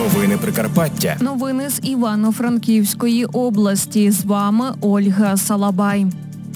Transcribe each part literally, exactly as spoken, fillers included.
Новини Прикарпаття. Новини з Івано-Франківської області. З вами Ольга Салабай.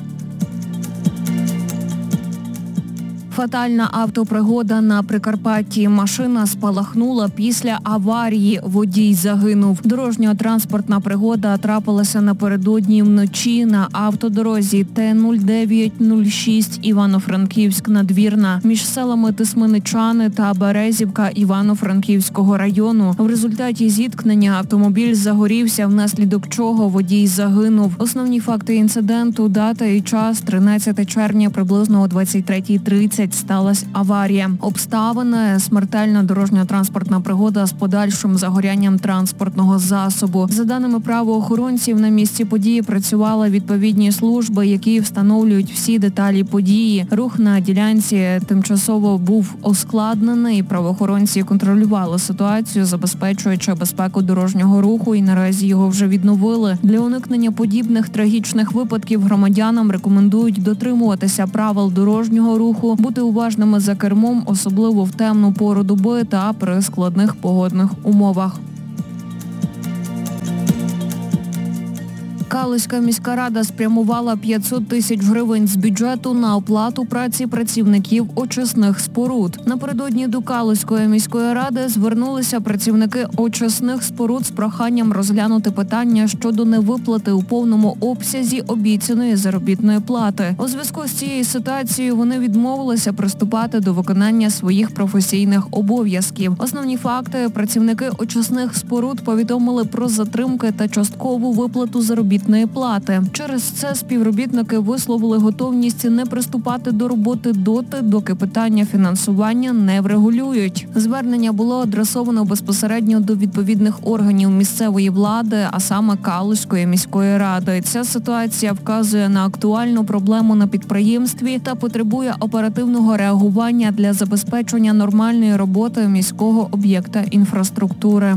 Фатальна автопригода на Прикарпатті. Машина спалахнула після аварії. Водій загинув. Дорожньо-транспортна пригода трапилася напередодні вночі на автодорозі Т нуль дев'ять нуль шість Івано-Франківськ-Надвірна між селами Тисменичани та Березівка Івано-Франківського району. В результаті зіткнення автомобіль загорівся, внаслідок чого водій загинув. Основні факти інциденту, дата і час – тринадцяте червня приблизно о двадцять третя тридцять. Сталася аварія. Обставини – смертельна дорожньо-транспортна пригода з подальшим загорянням транспортного засобу. За даними правоохоронців, на місці події працювали відповідні служби, які встановлюють всі деталі події. Рух на ділянці тимчасово був ускладнений. Правоохоронці контролювали ситуацію, забезпечуючи безпеку дорожнього руху, і наразі його вже відновили. Для уникнення подібних трагічних випадків громадянам рекомендують дотримуватися правил дорожнього руху, бути уважними за кермом, особливо в темну пору доби та при складних погодних умовах. Калузька міська рада спрямувала п'ятсот тисяч гривень з бюджету на оплату праці працівників очисних споруд. Напередодні до Калузької міської ради звернулися працівники очисних споруд з проханням розглянути питання щодо невиплати у повному обсязі обіцяної заробітної плати. У зв'язку з цією ситуацією вони відмовилися приступати до виконання своїх професійних обов'язків. Основні факти: працівники очисних споруд повідомили про затримки та часткову виплату заробітної плати. Через це співробітники висловили готовність не приступати до роботи доти, доки питання фінансування не врегулюють. Звернення було адресовано безпосередньо до відповідних органів місцевої влади, а саме Калузької міської ради. Ця ситуація вказує на актуальну проблему на підприємстві та потребує оперативного реагування для забезпечення нормальної роботи міського об'єкта інфраструктури.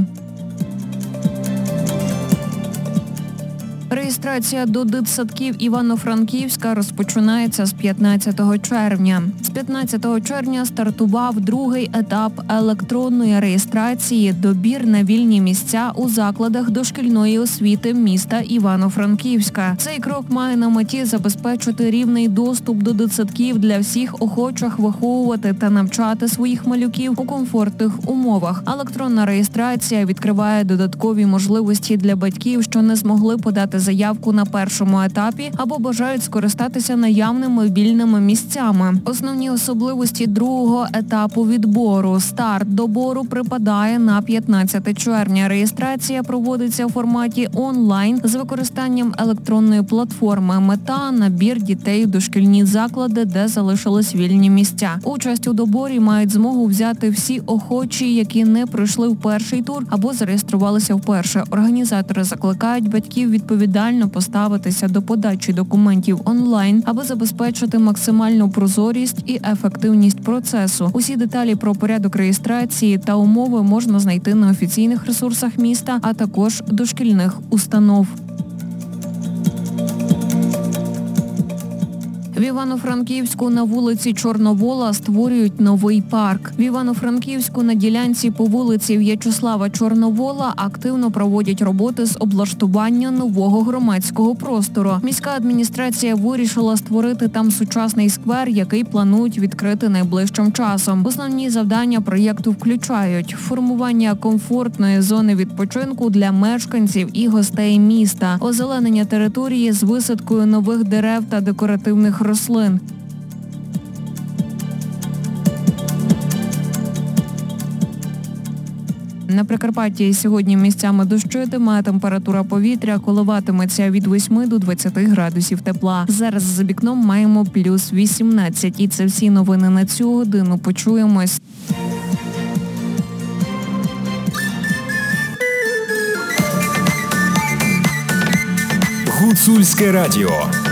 Реєстрація до дитсадків Івано-Франківська розпочинається з п'ятнадцятого червня. З п'ятнадцятого червня стартував другий етап електронної реєстрації «Добір на вільні місця у закладах дошкільної освіти міста Івано-Франківська». Цей крок має на меті забезпечити рівний доступ до дитсадків для всіх охочих виховувати та навчати своїх малюків у комфортних умовах. Електронна реєстрація відкриває додаткові можливості для батьків, що не змогли подати заявку на першому етапі або бажають скористатися наявними вільними місцями. Основні особливості другого етапу відбору. Старт добору припадає на п'ятнадцяте червня. Реєстрація проводиться у форматі онлайн з використанням електронної платформи. Мета – набір дітей в дошкільні заклади, де залишились вільні місця. Участь у доборі мають змогу взяти всі охочі, які не пройшли в перший тур або зареєструвалися вперше. Організатори закликають батьків відповідально поставитися до подачі документів онлайн, аби забезпечити максимальну прозорість і ефективність процесу. Усі деталі про порядок реєстрації та умови можна знайти на офіційних ресурсах міста, а також дошкільних установ. В Івано-Франківську на вулиці Чорновола створюють новий парк. В Івано-Франківську на ділянці по вулиці В'ячеслава Чорновола активно проводять роботи з облаштування нового громадського простору. Міська адміністрація вирішила створити там сучасний сквер, який планують відкрити найближчим часом. Основні завдання проєкту включають формування комфортної зони відпочинку для мешканців і гостей міста, озеленення території з висадкою нових дерев та декоративних рослин. рослин. На Прикарпатті сьогодні місцями дощитиме, температура повітря коливатиметься від восьми до двадцяти градусів тепла. Зараз за вікном маємо плюс вісімнадцять. І це всі новини на цю годину. Почуємось. Гуцульське радіо.